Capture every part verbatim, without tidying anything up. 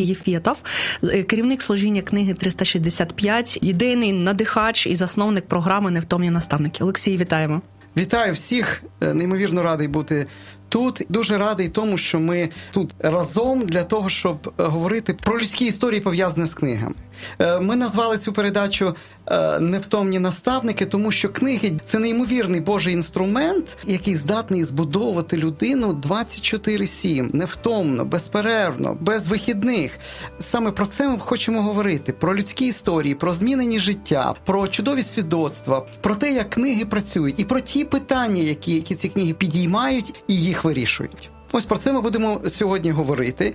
Олексій Єфєтов, керівник служіння книги триста шістдесят п'ять, ідейний надихач і засновник програми «Невтомні наставники». Олексій, вітаємо. Вітаю всіх, неймовірно радий бути тут. Дуже радий тому, що ми тут разом для того, щоб говорити про людські історії, пов'язані з книгами. Ми назвали цю передачу «Невтомні наставники», тому що книги – це неймовірний Божий інструмент, який здатний збудовувати людину двадцять чотири сім, невтомно, безперервно, без вихідних. Саме про це ми хочемо говорити. Про людські історії, про змінені життя, про чудові свідоцтва, про те, як книги працюють, і про ті питання, які, які ці книги підіймають і їх вирішують. Ось про це ми будемо сьогодні говорити.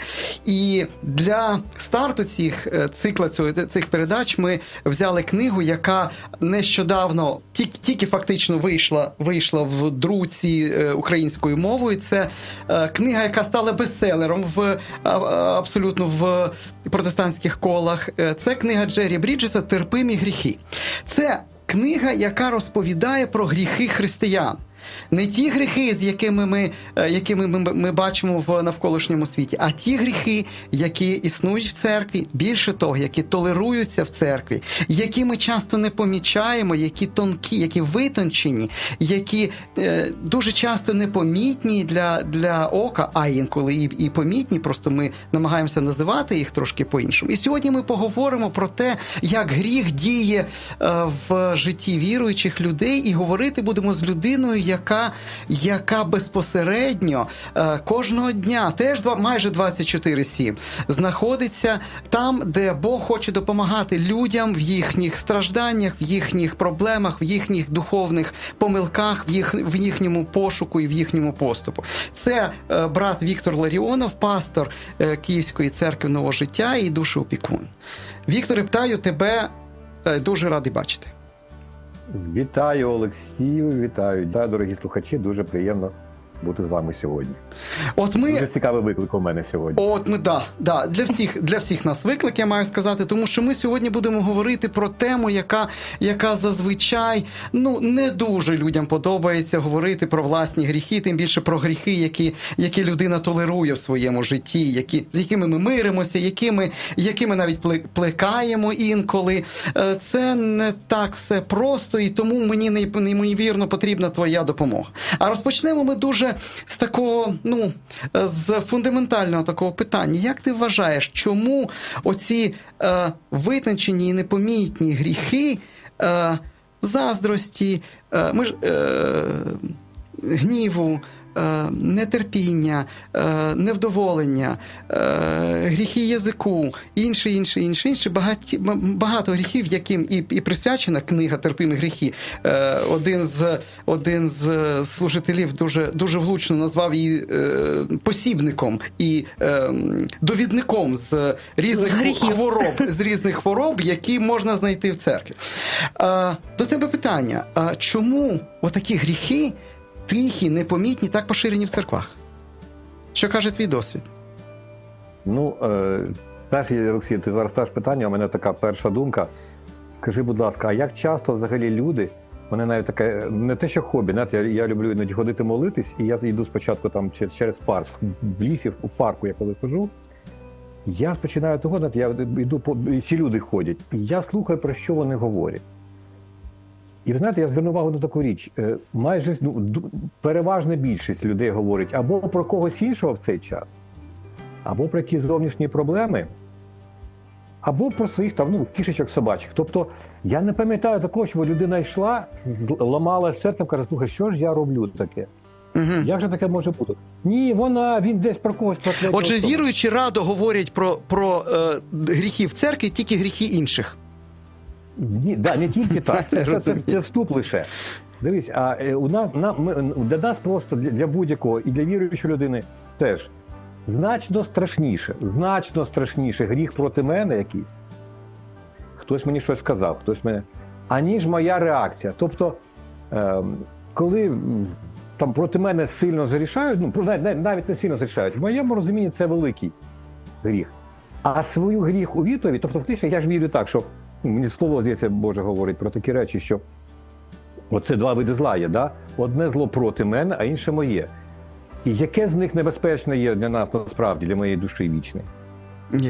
І для старту цих цикла цих передач ми взяли книгу, яка нещодавно, тільки, тільки фактично вийшла, вийшла в друці українською мовою. Це книга, яка стала бестселером в, абсолютно в протестантських колах. Це книга Джері Бріджеса «Терпимі гріхи». Це книга, яка розповідає про гріхи християн. Не ті гріхи, з якими ми, якими ми, ми бачимо в навколишньому світі, а ті гріхи, які існують в церкві, більше того, які толеруються в церкві, які ми часто не помічаємо, які тонкі, які витончені, які е, дуже часто непомітні для, для ока, а інколи і, і помітні, просто ми намагаємося називати їх трошки по-іншому. І сьогодні ми поговоримо про те, як гріх діє е, в житті віруючих людей, і говорити будемо з людиною, яка, яка безпосередньо е, кожного дня, теж два, майже двадцять чотири сім, знаходиться там, де Бог хоче допомагати людям в їхніх стражданнях, в їхніх проблемах, в їхніх духовних помилках, в, їх, в їхньому пошуку і в їхньому поступу. Це е, брат Віктор Ларіонов, пастор е, Київської церкви Нового життя і душеопікун. Вікторе, вітаю тебе, е, дуже радий бачити. Вітаю, Олексію, вітаю. Да, дорогі слухачі, дуже приємно бути з вами сьогодні. От ми... Дуже цікавий виклик у мене сьогодні. От ми, да, да, для всіх, для всіх нас виклик, я маю сказати, тому що ми сьогодні будемо говорити про тему, яка, яка зазвичай, ну, не дуже людям подобається говорити про власні гріхи, тим більше про гріхи, які, які людина толерує в своєму житті, які, з якими ми миримося, якими, якими навіть плекаємо інколи. Це не так все просто, і тому мені неймовірно потрібна твоя допомога. А розпочнемо ми дуже з такого, ну, з фундаментального такого питання. Як ти вважаєш, чому оці е, витончені і непомітні гріхи, е, заздрості, е, ми ж, е, гніву, нетерпіння, невдоволення, гріхи язику, інше, інше, інше, інше, багато, багато гріхів, яким і, і присвячена книга «Терпимі гріхи». Один з, один з служителів дуже, дуже влучно назвав її посібником і довідником з різних з хвороб, з різних хвороб, які можна знайти в церкві. До тебе питання, чому отакі гріхи тихі, непомітні, так поширені в церквах? Що каже твій досвід? Ну, е, знаєш, Олексій, ти зараз ставиш питання, у мене така перша думка. Скажи, будь ласка, а як часто взагалі люди, у мене навіть таке, не те, що хобі, знаєте, я, я люблю іноді ходити молитись, і я йду спочатку там через, через парк, в лісі, у парку я коли хожу, я починаю того, знаєте, я йду, по, і ці люди ходять, і я слухаю, про що вони говорять. І ви знаєте, я звернув увагу на таку річ. Майже, ну, переважна більшість людей говорить або про когось іншого в цей час, або про якісь зовнішні проблеми, або про своїх там, ну, кішечок, собачок. Тобто, я не пам'ятаю такого, що людина йшла, ламала серцем, каже, слухай, що ж я роблю таке? Угу. Як же таке може бути? Ні, вона, він десь про когось. Про Отже, особу. Віруючі радо говорять про, про е, гріхи в церкві, тільки гріхи інших. Ні, да, не тільки так. Це, це, це вступ лише. Дивись, а у нас, на, ми, для нас просто, для, для будь-якого і для віруючої людини теж значно страшніше, значно страшніше гріх проти мене якийсь. Хтось мені щось сказав, хтось мене, аніж моя реакція. Тобто, е, коли там проти мене сильно зарішають, ну, навіть не сильно зарішають, в моєму розумінні це великий гріх. А свою гріх у відповідь, тобто фактично я ж вірю так, що мені слово, здається, Боже говорить про такі речі, що оце два види зла є, да? Одне зло проти мене, а інше моє. І яке з них небезпечне є для нас насправді, для моєї душі вічної?